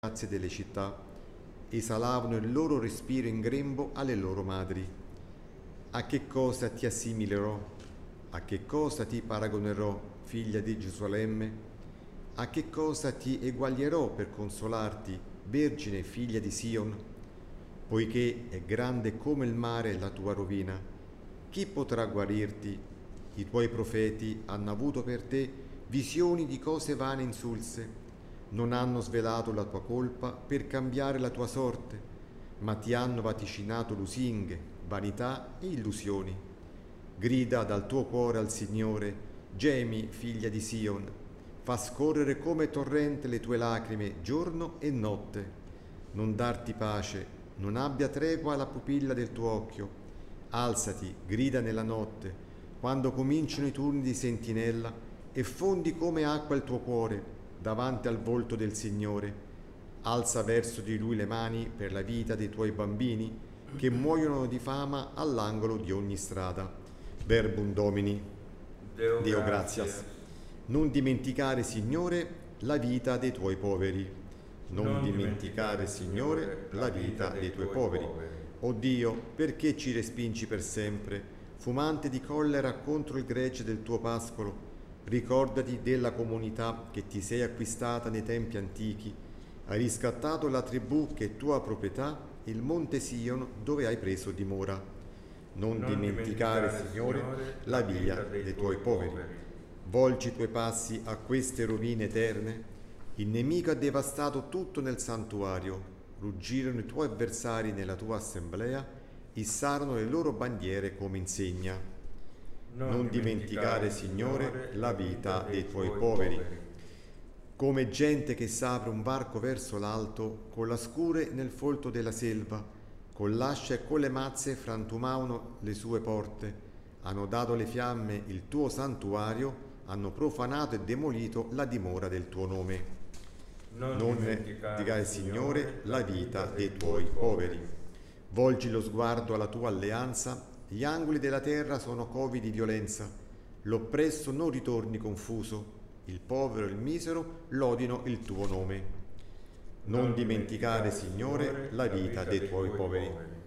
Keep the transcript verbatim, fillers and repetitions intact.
piazze delle città esalavano il loro respiro in grembo alle loro madri. A che cosa ti assimilerò? A che cosa ti paragonerò, figlia di Gerusalemme? A che cosa ti eguaglierò per consolarti, vergine figlia di Sion? Poiché è grande come il mare la tua rovina, chi potrà guarirti? I tuoi profeti hanno avuto per te visioni di cose vane e insulse. Non hanno svelato la tua colpa per cambiare la tua sorte, ma ti hanno vaticinato lusinghe, vanità e illusioni. Grida dal tuo cuore al Signore, gemi, figlia di Sion, fa scorrere come torrente le tue lacrime giorno e notte. Non darti pace, non abbia tregua la pupilla del tuo occhio. Alzati, grida nella notte, quando cominciano i turni di sentinella, e fondi come acqua il tuo cuore davanti al volto del Signore. Alza verso di Lui le mani per la vita dei tuoi bambini che muoiono di fama all'angolo di ogni strada. Verbum Domini. Deo, Deo grazie. gratias. Non dimenticare, Signore, la vita dei tuoi poveri. Non, Non dimenticare, dimenticare, Signore, la vita dei tuoi poveri. O Dio, perché ci respingi per sempre, fumante di collera contro il gregge del tuo pascolo? Ricordati della comunità che ti sei acquistata nei tempi antichi. Hai riscattato la tribù che è tua proprietà, il monte Sion dove hai preso dimora. Non, Non dimenticare, dimenticare, Signore, Signore, la via dei, dei tuoi poveri. poveri. Volgi i tuoi passi a queste rovine eterne. Il nemico ha devastato tutto nel santuario. Ruggirono i tuoi avversari nella tua assemblea, issarono le loro bandiere come insegna. Non, non dimenticare, Signore, la vita dei tuoi poveri. Come gente che s'apre un varco verso l'alto, con la scure nel folto della selva, con l'ascia e con le mazze frantumavano le sue porte, hanno dato le fiamme il tuo santuario, hanno profanato e demolito la dimora del tuo nome. Non, non dimenticare, Signore, la vita dei tuoi poveri. Volgi lo sguardo alla tua alleanza. Gli angoli della terra sono covi di violenza, l'oppresso non ritorni confuso, il povero e il misero lodino il tuo nome. Non dimenticare, Signore, la vita dei tuoi poveri.